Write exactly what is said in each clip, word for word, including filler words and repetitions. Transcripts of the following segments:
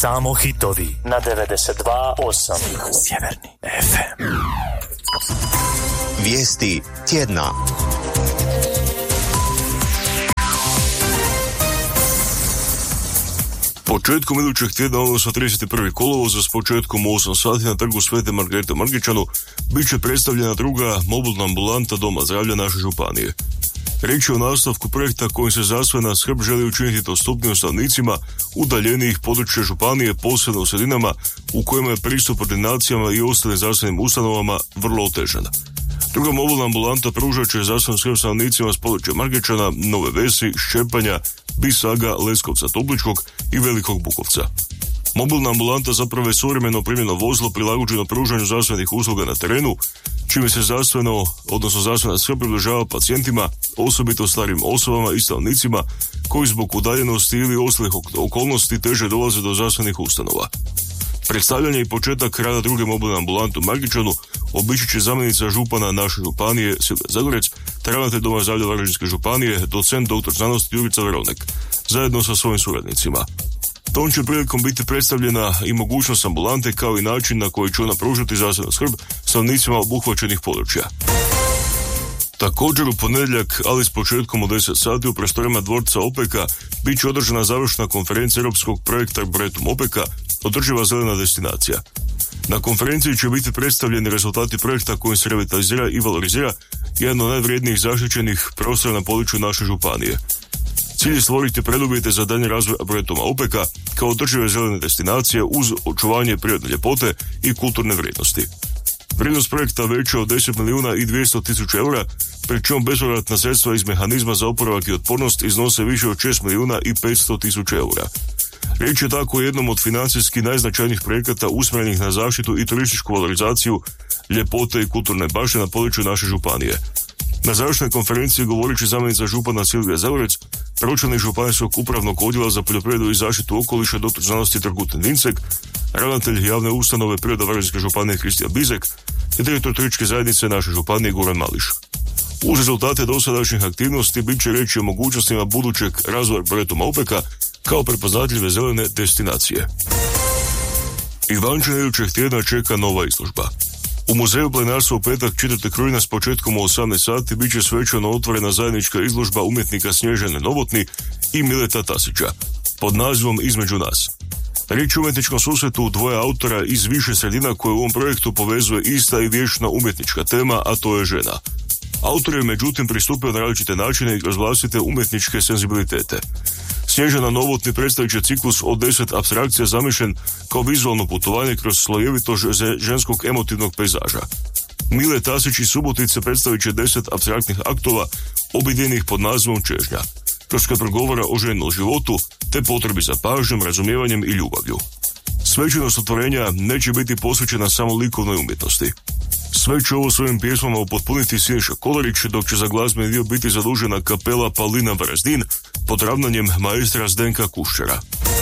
Samo hitovi na devedeset dva osam Sjeverni ef em. Vijesti tjedna. Početkom idućeg tjedna, odnosno trideset prvi kolovoza, s početkom u osam sati na trgu Svete Margarete u Margičanu, bit će predstavljena druga mobilna ambulanta Doma zdravlja naše županije. Riječ je o nastavku projekta kojim se zdravstvena skrb želi učiniti dostupnijim stanovnicima udaljenijih područja županije, posebno u sredinama u kojima je pristup ordinacijama i ostalim zdravstvenim ustanovama vrlo otežan. Druga mobilna ambulanta pružat će zdravstvenu skrb stanovnicima s područja Margičana, Nove Vesi, Ščepanja, Bisaga, Leskovca, Topličkog i Velikog Bukovca. Mobilna ambulanta zapravo je suvremeno primjeno vozilo prilagođeno pružanju zdravstvenih usluga na terenu, čime se zdravstveno, odnosno zdravstvena skrb približava pacijentima, osobito starim osobama i stanovnicima koji zbog udaljenosti ili ostalih okolnosti teže dolaze do zdravstvenih ustanova. Predstavljanje i početak rada druge mobilne ambulante u Margičanu obići će zamjenica župana naše županije Silvija Zagorec, te ravnatelj Doma zdravlja Varaždinske županije, docent doktor znanosti Jurica Veronek, zajedno sa svojim suradnicima. Tom će prilikom biti predstavljena i mogućnost ambulante kao i način na koji će ona pružati zdravstvenu skrb stanovnicima obuhvaćenih područja. Također u ponedjeljak, ali s početkom u deset sati, u prostorima dvorca Opeka bit će održana završna konferencija europskog projekta Arboretum Opeka, održiva zelena destinacija. Na konferenciji će biti predstavljeni rezultati projekta kojim se revitalizira i valorizira jedan od najvrijednijih zaštićenih prostora na području naše županije. Cilj je stvoriti preduvjete za daljnji razvoj Arboretuma Opeka kao održive zelene destinacije uz očuvanje prirodne ljepote i kulturne vrijednosti. Vrijednost projekta veća od deset milijuna i dvjesto tisuća eura, pri čemu bespovratna sredstva iz mehanizma za oporavak i otpornost iznose više od šest milijuna i petsto tisuća eura. Riječ je tako o jednom od financijski najznačajnijih projekata usmjerenih na zaštitu i turističku valorizaciju ljepote i kulturne baštine na području naše županije. Na završnoj konferenciji govorit će zamjenica župana Silvija Zagorec, pročelnik županijskog upravnog odjela za poljoprivredu i zaštitu okoliša doktor znanosti Dragutin Vincek, ravnatelj javne ustanove Priroda Varaždinske županije Kristijan Bizek i direktor turističke zajednice naše županije Goran Mališ. Uz rezultate dosadašnjih aktivnosti bit će reći o mogućnostima budućeg razvoja Arboretuma Opeka kao prepoznatljive zelene destinacije. Ivančina idućeg tjedna čeka nova izložba. U muzeju Plenarstva u petak četvrtog rujna s početkom u osamnaest sati bit će svečano otvorena zajednička izložba umjetnika Snježane Novotni i Mileta Tasića pod nazivom Između nas. Riječ je o umjetničkom susretu dvoje autora iz više sredina koje u ovom projektu povezuje ista i vječna umjetnička tema, a to je žena. Autor je međutim pristupio na različite načine i kroz vlastite umjetničke senzibilitete. Snježana Novotni predstavit će ciklus od deset apstrakcija zamišljen kao vizualno putovanje kroz slojevitost ženskog emotivnog pejzaža. Mile Tasić iz Subotice predstavit će deset apstraktnih aktova objedinjenih pod nazivom Čežnja, kroz koje progovara o ženom životu te potrebi za pažnjom, razumijevanjem i ljubavlju. Svečanost otvorenja neće biti posvećena samo likovnoj umjetnosti. Sve će ovo svojim pjesmama upotpuniti Siniša Kolarić, dok će za glazbeni dio biti zadužena kapela Paulina Varazdin pod ravnanjem maestra Zdenka Kuščera.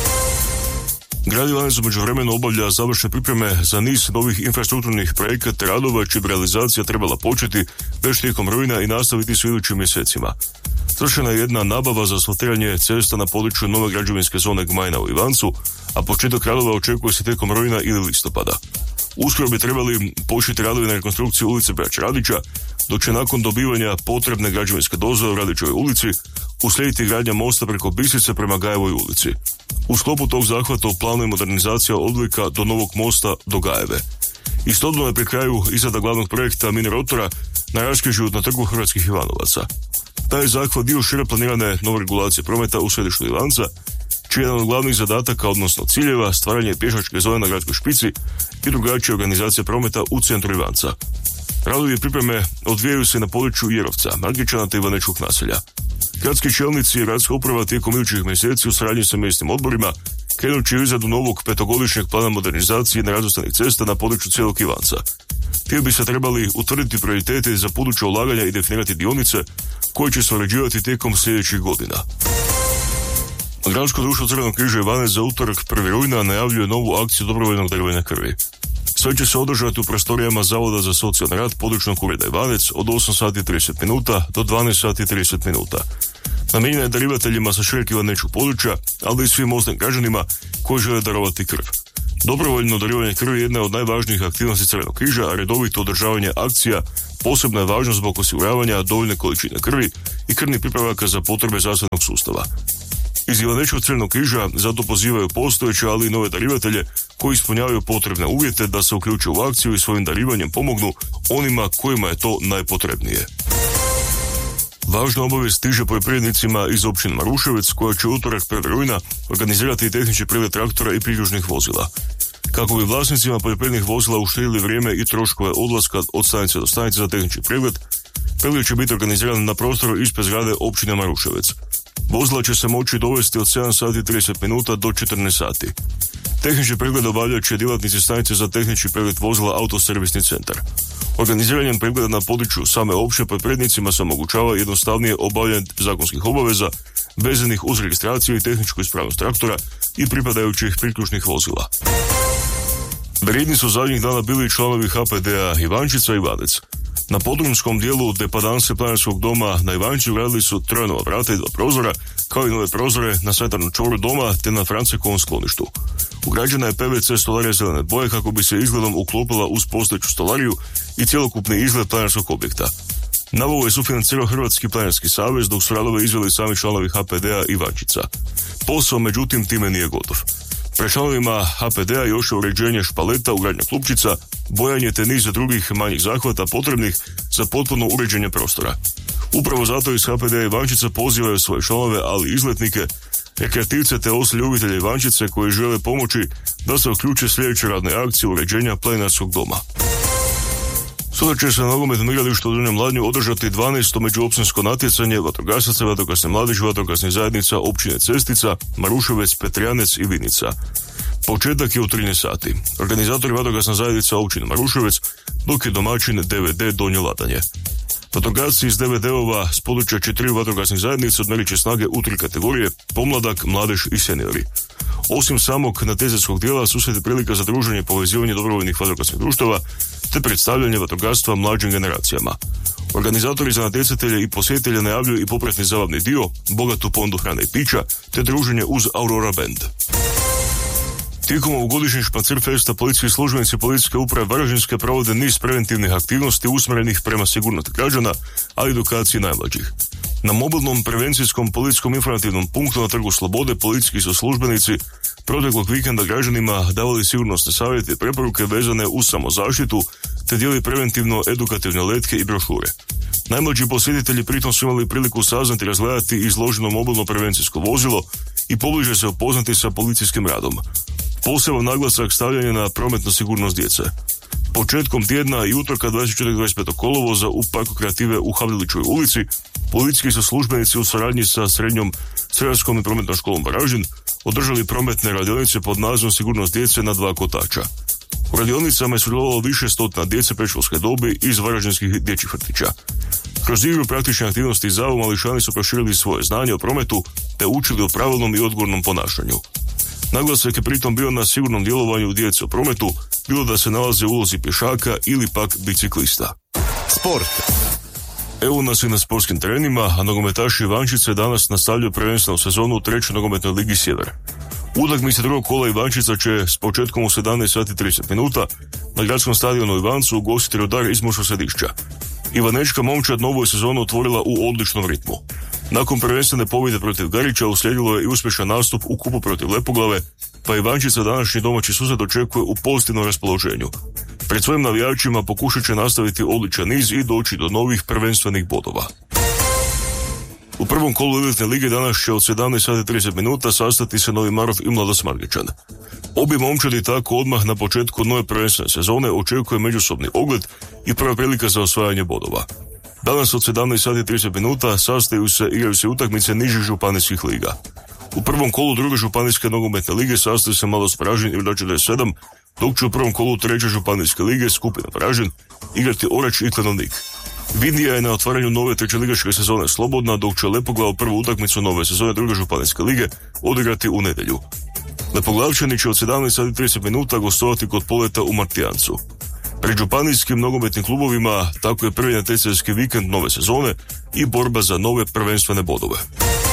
Grad Ivanec u međuvremenu obavlja završne pripreme za niz novih infrastrukturnih projekata radova čija bi realizacija trebala početi već tijekom rujna i nastaviti s idućim mjesecima. Završena je jedna nabava za asfaltiranje cesta na području nove građevinske zone Gmajna u Ivancu, a početak radova očekuje se tijekom rujna ili listopada. Uskoro bi trebali početi radovi na rekonstrukciju ulice Braće Radića, dok će nakon dobivanja potrebne građevinske dozvole u Radićevoj ulici uslijediti gradnja mosta preko Bistrice prema Gajevoj ulici. U sklopu tog zahvata u planu je modernizacija odvojka do novog mosta do Gajeve. Istodobno je pri kraju izrada glavnog projekta mini rotora na raskrižju na trgu Hrvatskih Ivanovaca. Taj je zahvat dio šire planirane nove regulacije prometa u središtu Ivanca, čiji je jedan od glavnih zadataka, odnosno ciljeva, stvaranje pješačke zone na gradskoj špici i drugačija organizacija prometa u centru Ivanca. Radovi pripreme odvijaju se na području Jerovca, Margičana te Ivanečkog naselja. Gradski čelnici i gradska uprava tijekom idućih mjeseci u suradnji sa mjesnim odborima krenut će u izradu novog petogodišnjeg plana modernizacije nerazvrstanih cesta na području cijelog Ivanca. Time bi se trebali utvrditi prioritete za buduće ulaganja i definirati dionice koje će se uređivati tijekom sljedećih godina. Gradsko društvo Crvenog križa Ivanec za utorak prvog rujna najavljuje novu akciju dobrovoljnog darovanja krvi. Sve će se održati u prostorijama Zavoda za socijalni rad područnog ureda Ivanec od osam sati i trideset minuta do dvanaest sati i trideset minuta. Namijenjena je darivateljima sa širokog nečog područja, ali i svim ostalim građanima koji žele darovati krv. Dobrovoljno darivanje krvi jedna je od najvažnijih aktivnosti Crvenog križa, a redovito održavanje akcija posebno je važno zbog osiguravanja dovoljne količine krvi i krvnih pripravaka za potrebe zdravstvenog sustava. Iz Ivanečkog Crvenog križa zato pozivaju postojeće, ali i nove darivatelje koji ispunjavaju potrebne uvjete da se uključe u akciju i svojim darivanjem pomognu onima kojima je to najpotrebnije. Važna obavijest stiže poljoprivrednicima iz općine Maruševec, koja će utorak prvog rujna organizirati tehnički pregled traktora i priključnih vozila. Kako bi vlasnicima poljoprivrednih vozila uštedili vrijeme i troškove odlaska od stanice do stanice za tehnički pregled, pregled će biti organiziran na prostoru ispred zgrade općine Maruševec. Vozila će se moći dovesti od sedam sati i trideset minuta do četrnaest sati. Tehnički pregled obavljat će djelatnici stanice za tehnički pregled vozila Autoservisni centar. Organiziranjem pregleda na području same općine poljoprivrednicima se omogućava jednostavnije obavljanje zakonskih obaveza vezanih uz registraciju i tehničku ispravnost traktora i pripadajućih priključnih vozila. Vrijedni su zadnjih dana bili članovi H P D-a Ivančica i Ivanec. Na podrumskom dijelu depadanse planinarskog doma na Ivančiću gradili su troje nova vrata i dva prozora, kao i nove prozore na sanitarnom čvoru doma te na Francekovom skloništu. Ugrađena je P V C stolarija zelene boje kako bi se izgledom uklopila uz postojeću stolariju i cjelokupni izgled planinarskog objekta. Nabavu je sufinancirao Hrvatski planinarski savez, dok su radove izveli sami članovi H P D-a Ivančica. Posao, međutim, time nije gotov. Pred članovima H P D-a još je uređenje špaleta, ugradnja klupčica, bojanje te niz drugih manjih zahvata potrebnih za potpuno uređenje prostora. Upravo zato iz H P D-a Ivančica pozivaju svoje članove, ali i izletnike, rekreativce te ostale ljubitelje Ivančice koji žele pomoći da se uključe sljedeće radne akcije uređenja planinarskog doma. Sutra će se na nogometnom igralištu u Donjem Ladnju održati dvanaesto međuopćinsko natjecanje vatrogasaca, vatrogasne mladeži, vatrogasnih zajednica općine Cestica, Maruševec, Petrijanec i Vinica. Početak je u trinaest sati. Organizator je vatrogasna zajednica općine Maruševec, dok je domaćin D V D Donje Ladanje. Vatrogasci iz D V D-ova s područja četiri vatrogasnih zajednica odmerit će snage u tri kategorije: pomladak, mladež i seniori. Osim samog natjecateljskog dijela, susret je prilika za druženje i povezivanje dobrovoljnih vatrogasnih društava te predstavljanje vatrogastva mlađim generacijama. Organizatori za natjecatelje i posjetitelje najavljuju i popratni zabavni dio, bogatu ponudu hrane i pića te druženje uz Aurora Band. Tijekom ovogodišnjeg Špancir festa policijski službenici policijske uprave Varaždinske provode niz preventivnih aktivnosti usmjerenih prema sigurnosti građana, ali i edukaciji najmlađih. Na mobilnom prevencijskom policijskom informativnom punktu na Trgu Slobode policijski su službenici proteklog vikenda građanima davali sigurnosne savjete i preporuke vezane uz samozaštitu te dijeli preventivno edukativne letke i brošure. Najmlađi posjetitelji pritom su imali priliku saznati i razgledati izloženo mobilno prevencijsko vozilo i pobliže se upoznati sa policijskim radom. Poseban naglasak stavljanje na prometnu sigurnost djece. Početkom tjedna i utorka dvadeset četvrtog i dvadeset petog kolovoza u Parku kreative u Havlilićevoj ulici policijski su službenici u suradnji sa srednjom strojarskom i prometnom školom Varaždin održali prometne radionice pod nazivom Sigurnost djece na dva kotača. U radionicama je sudjelovalo više stotina djece predškolske dobi iz varaždinskih dječjih vrtića. Kroz igru praktične aktivnosti i zabavu mališani su proširili svoje znanje o prometu te učili o pravilnom i odgovornom ponašanju. Naglasak je pritom bio na sigurnom djelovanju djece u prometu, bilo da se nalaze u ulozi pješaka ili pak biciklista. Sport. Evo nas i na sportskim terenima, a nogometaši Ivančice danas nastavljaju prvenstvenu sezonu u trećoj nogometnoj ligi Sjever. Utakmica drugog kola Ivančica će s početkom u sedamnaest sati i trideset minuta na gradskom stadionu Ivancu ugostiti Rudar iz Murskog Središća. Ivanečka momčad novu je sezonu otvorila u odličnom ritmu. Nakon prvenstvene pobjede protiv Garića uslijedilo je i uspješan nastup u kupu protiv Lepoglave, pa Ivančica današnji domaći susret očekuje u pozitivnom raspoloženju. Pred svojim navijačima pokušat će nastaviti odličan niz i doći do novih prvenstvenih bodova. U prvom kolu elitne lige danas će od sedamnaest sati i trideset minuta sastati se Novi Marof i Mladost Margičan. Obi momčadi tako odmah na početku nove prvenstvene sezone očekuje međusobni ogled i prva prilika za osvajanje bodova. Danas od sedamnaest sati i trideset minuta sastaju se, igraju se utakmice nižih županijskih liga. U prvom kolu druge županijske nogometne lige sastaju se Mladost Varaždin i Vrdač četrdeset sedam, dok će u prvom kolu treće županijske lige skupina Varaždin igrati Orač i Klenovnik. Vidnija je na otvaranju nove trećeligaške sezone slobodna, dok će Lepoglava prvu utakmicu nove sezone druge županijske lige odigrati u nedjelju. Lepoglavčani će od sedamnaest sati i trideset minuta gostovati kod Poleta u Martijancu. Pred županijskim nogometnim klubovima tako je prvi natjecateljski vikend nove sezone i borba za nove prvenstvene bodove.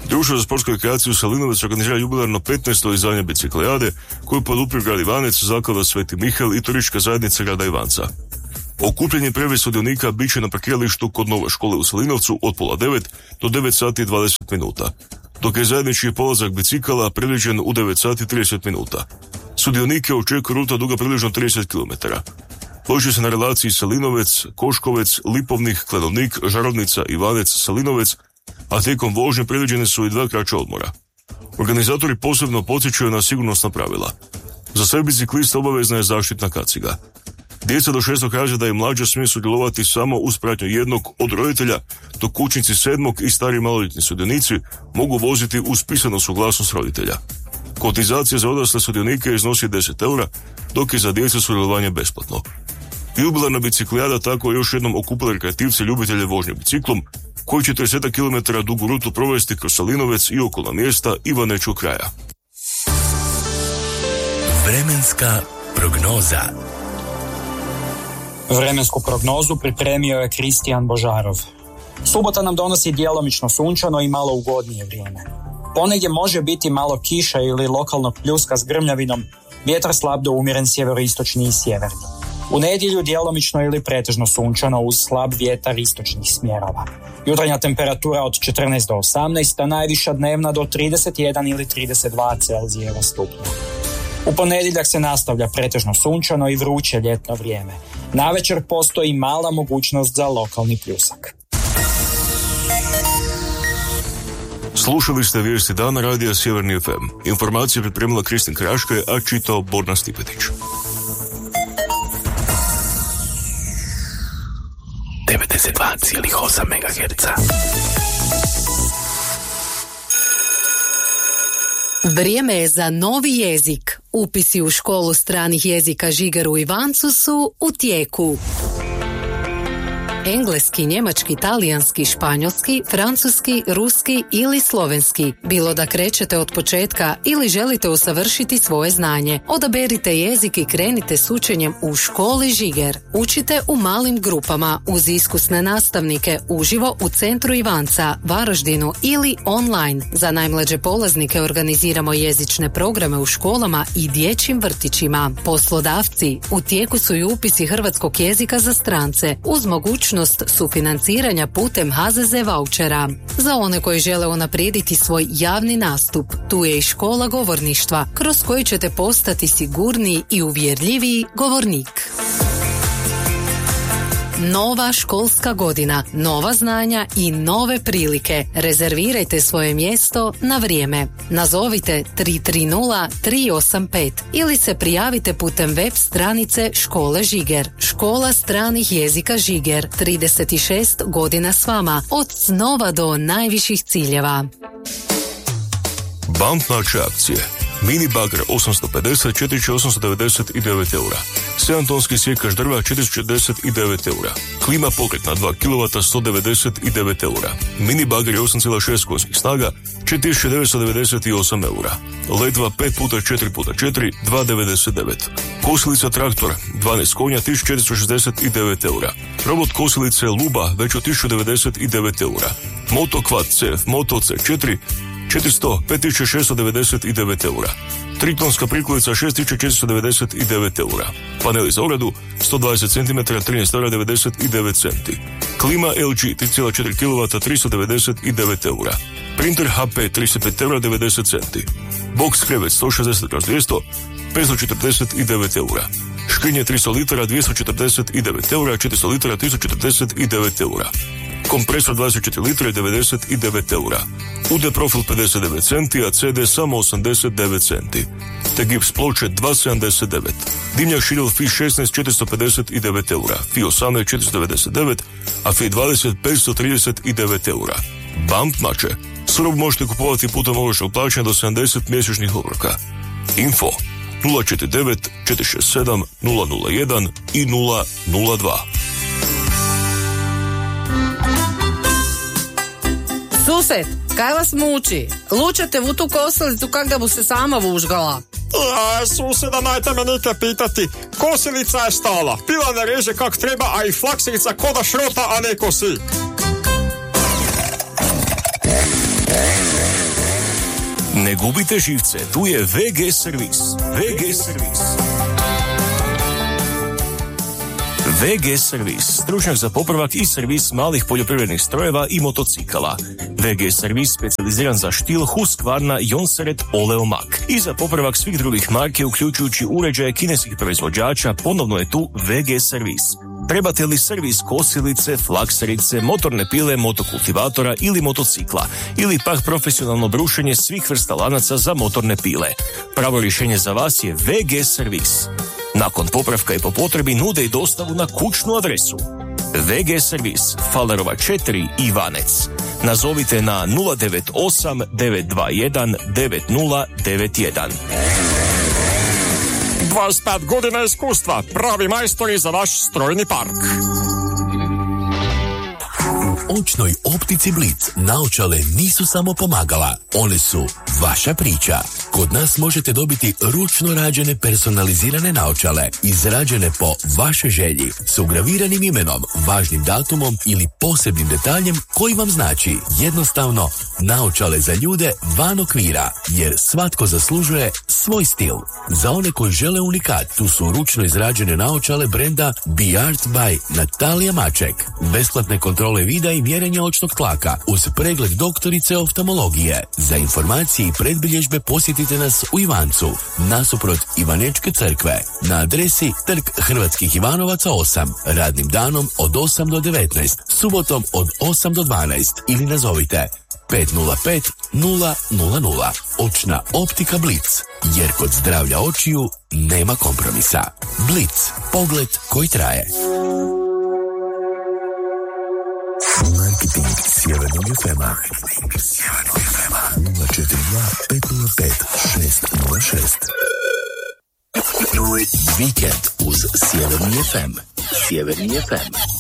Društvo za sportsku rekreaciju Salinovac organizira jubilarno petnaesto izdanje biciklijade koju podupire grad Ivanec, zaklada Sveti Mihael i turistička zajednica grada Ivanca. Okupljanje previše sudionika bit će na parkiralištu kod nove škole u Salinovcu od pola devet do devet sati i dvadeset minuta, dok je zajednički polazak bicikala predviđen u devet sati i trideset minuta. Sudionike očekuje ruta duga približno trideset kilometara. Počne se na relaciji Salinovec, Koškovec, Lipovnik, Klenovnik, Žarovnica, Ivanec, Salinovec, a tijekom vožnje predviđene su i dva kraća odmora. Organizatori posebno podsjećaju na sigurnosna pravila. Za sve bicikliste obavezna je zaštitna kaciga. Djeca do šestog razreda i mlađa smije sudjelovati samo uz pratnju jednog od roditelja, dok učenici sedmog i stari maloljetni sudionici mogu voziti uz pisanu suglasnost roditelja. Kotizacija za odrasle sudionike iznosi deset eura, dok je za djecu sudjelovanje besplatno. Jubilarna biciklijada tako još jednom okupila rekreativce ljubitelje vožnje biciklom, koji će trideset kilometara dugu rutu provesti kroz Salinovec i okolna mjesta Ivanečkog kraja. Vremenska prognoza. Vremensku prognozu pripremio je Kristijan Božarov. Subota nam donosi djelomično sunčano i malo ugodnije vrijeme. Ponegdje može biti malo kiša ili lokalnog pljuska s grmljavinom, vjetar slab do umjeren sjeveroistočni i sjeverni. U nedjelju djelomično ili pretežno sunčano uz slab vjetar istočnih smjerova. Jutarnja temperatura od četrnaest do osamnaest, a najviša dnevna do trideset jedan ili trideset dva Celzijeva stupnja. U ponedjeljak se nastavlja pretežno sunčano i vruće ljetno vrijeme. Navečer postoji mala mogućnost za lokalni pljusak. Slušali ste vijesti dana radija Sjeverni ef em. Informacije pripremila Kristin Kraške, a čitao Borna Stipetić. devedeset dva zarez osam megaherca. Vrijeme je za novi jezik. Upisi u školu stranih jezika Žiger u Ivancu su u tijeku. Engleski, njemački, talijanski, španjolski, francuski, ruski ili slovenski. Bilo da krećete od početka ili želite usavršiti svoje znanje. Odaberite jezik i krenite s učenjem u školi Žiger. Učite u malim grupama uz iskusne nastavnike uživo u centru Ivanca, Varaždinu ili online. Za najmlađe polaznike organiziramo jezične programe u školama i dječjim vrtićima. Poslodavci, u tijeku su i upisi hrvatskog jezika za strance uz mogućnost sufinanciranja putem ha ze ze vaučera. Za one koji žele unaprijediti svoj javni nastup, tu je i škola govorništva, kroz koju ćete postati sigurniji i uvjerljiviji govornik. Nova školska godina, nova znanja i nove prilike. Rezervirajte svoje mjesto na vrijeme. Nazovite tri tri nula tri osam pet ili se prijavite putem web stranice Škole Žiger. Škola stranih jezika Žiger, trideset šest godina s vama, od snova do najviših ciljeva. Bump naše akcije. Mini bagger osamsto pedeset četiri tisuće osamsto devedeset devet eura. sedam tonski sjekač drva četiri tisuće deset devet eura. Klima pokretna dva kilovata sto devedeset devet eura. Mini bagger osam zarez šest konjskih snaga četiri tisuće devetsto devedeset osam eura. Letva pet puta četiri puta četiri dva tisuće devedeset devet. Kosilica traktor dvanaest konja tisuću četiristo šezdeset devet eura. Robot kosilice Luba već od tisuću devedeset devet eura. Moto Quad C F Moto C četiri četiristo pet tisuća šesto devedeset devet eura. Tritonska prikolica šest tisuća četiristo devedeset devet eura. Paneli za ogradu sto dvadeset centimetara trinaest zarez devedeset devet centi. Klima L G tri zarez četiri kilovata tristo devedeset devet eura. Printer H P trideset pet eura devedeset centi. Box krevet sto šezdeset kroz dvjesto petsto četrdeset devet eura. Škrinje tristo litara dvjesto četrdeset devet eura, četiristo litara tristo četrdeset devet eura. Kompresor dvadeset četiri litre devedeset devet eura. U D profil pedeset devet centi, a C D samo osamdeset devet centi. Te gips ploče dva zarez sedamdeset devet. Dimnjak Schirel F I šesnaest četiristo pedeset devet eura, F I osamnaest četiristo devedeset devet, a F I dvadeset petsto trideset devet eura. Bump mače. Surov možete kupovati putem ovršnog plaćanja do sedamdeset mjesečnih obroka. Info nula četiri devet četiri šest sedam nula nula jedan i nula nula dva. Sused, kaj vas muči? Lučete u tu kosilicu kak da bu se sama vužgala. Ja, suseda, najte me nike pitati. Kosilica je stala, pila ne reže kak treba, a i flaksilica ko da šrota, a ne kosi. Ne gubite živce, tu je V G Servis. V G Servis. V G Servis, stručnjak za popravak i servis malih poljoprivrednih strojeva i motocikala. V G Servis specijaliziran za štil, Husqvarna, Jonseret, Oleomak. I za popravak svih drugih marke, uključujući uređaje kineskih proizvođača, ponovno je tu V G Servis. Trebate li servis kosilice, flakserice, motorne pile, motokultivatora ili motocikla, ili pak profesionalno brušenje svih vrsta lanaca za motorne pile? Pravo rješenje za vas je V G Servis. Nakon popravka i po potrebi nude i dostavu na kućnu adresu. V G Servis, Fallerova četiri, Ivanec. Nazovite na nula devet osam devet dva jedan devet nula devet jedan. dvadeset pet godina iskustva, pravi majstori za vaš strojni park. U očnoj optici Blic naočale nisu samo pomagala, one su vaša priča. Kod nas možete dobiti ručno rađene personalizirane naočale, izrađene po vašoj želji, s ugraviranim imenom, važnim datumom ili posebnim detaljem koji vam znači jednostavno naočale za ljude van okvira, jer svatko zaslužuje svoj stil. Za one koji žele unikat, tu su ručno izrađene naočale brenda Be Art by Natalija Maček. Besplatne kontrole vida i mjerenja očnog tlaka uz pregled doktorice oftalmologije. Za informacije i predbilježbe posjetite nas u Ivancu, nasuprot Ivanečke crkve, na adresi Trg Hrvatskih Ivanovaca osam, radnim danom od osam do devetnaest, subotom od osam do dvanaest ili nazovite pet nula pet nula nula nula. Očna optika Blic, jer kod zdravlja očiju nema kompromisa. Blic, pogled koji traje. Marketing Sjevernog F M-a nula četiri dva pet nula pet šest nula šest. Vikend uz Sjeverni F M. Sjeverni F M.